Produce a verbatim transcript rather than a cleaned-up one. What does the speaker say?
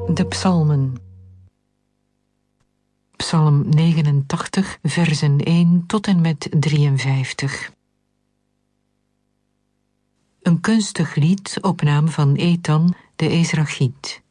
De psalmen. Psalm negenentachtig, versen één tot en met drieënvijftig. Een kunstig lied op naam van Ethan de Ezrachiet.